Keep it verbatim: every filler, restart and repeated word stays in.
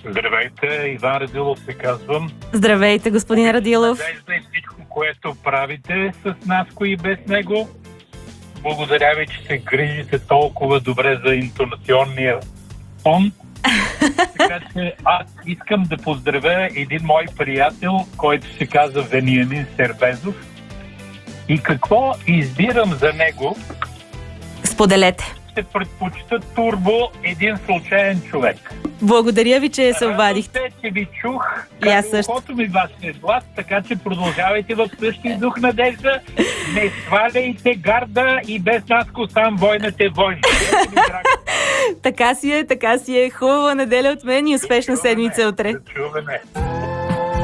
Здравейте, Иван Радилов се казвам. Здравейте, господин Радилов. Надежда и всичко, което правите с Наско и без него. Благодаря ви, че се грижите толкова добре за интонационния фон. Така че аз искам да поздравя един мой приятел, който се казва Вениамин Сербезов. И какво избирам за него? Споделете. Ще предпочита турбо един случайен човек. Благодаря ви, че се обадихте. Радвам се, че ви чух. И аз също. Колкото ми вашия глас, така че продължавайте в същия дух надежда. Не сваляйте гарда и без Наско сам войната е война. Така си е, така си е. Хубава неделя от мен и успешна седмица утре. За чуване.